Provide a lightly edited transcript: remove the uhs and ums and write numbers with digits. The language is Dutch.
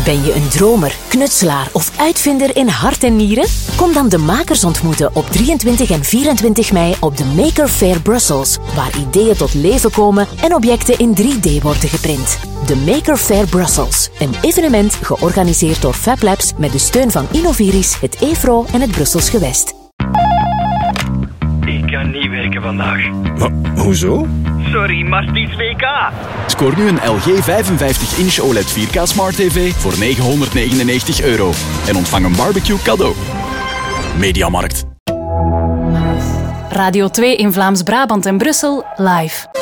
Ben je een dromer, knutselaar of uitvinder in hart en nieren? Kom dan de makers ontmoeten op 23 en 24 mei op de Maker Faire Brussels, waar ideeën tot leven komen en objecten in 3D worden geprint. De Maker Faire Brussels, een evenement georganiseerd door Fab Labs met de steun van Innoviris, het EFRO en het Brussels Gewest. Ik kan niet werken vandaag. Maar, hoezo? Sorry, maar het is WK. Scoor nu een LG 55-inch OLED 4K Smart TV voor €999 en ontvang een barbecue cadeau. Mediamarkt. Radio 2 in Vlaams-Brabant en Brussel live.